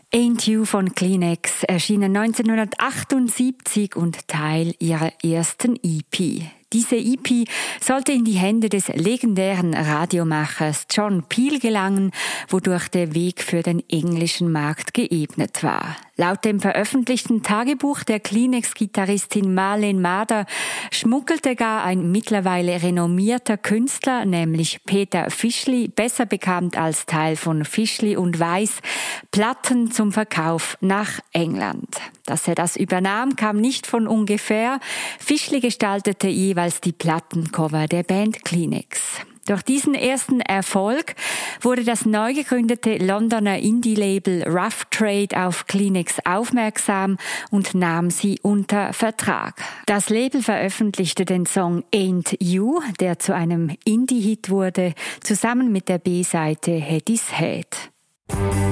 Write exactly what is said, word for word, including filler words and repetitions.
Ain't You von Kleenex erschienen neunzehnhundertachtundsiebzig und Teil ihrer ersten E P. Diese E P sollte in die Hände des legendären Radiomachers John Peel gelangen, wodurch der Weg für den englischen Markt geebnet war. Laut dem veröffentlichten Tagebuch der Kleenex-Gitarristin Marlene Mader schmuggelte gar ein mittlerweile renommierter Künstler, nämlich Peter Fischli, besser bekannt als Teil von Fischli und Weiss, Platten zum Verkauf nach England. Dass er das übernahm, kam nicht von ungefähr. Fischli gestaltete jeweils die Plattencover der Band Kleenex. Durch diesen ersten Erfolg wurde das neu gegründete Londoner Indie-Label Rough Trade auf Kleenex aufmerksam und nahm sie unter Vertrag. Das Label veröffentlichte den Song Ain't You, der zu einem Indie-Hit wurde, zusammen mit der B-Seite Headies Head.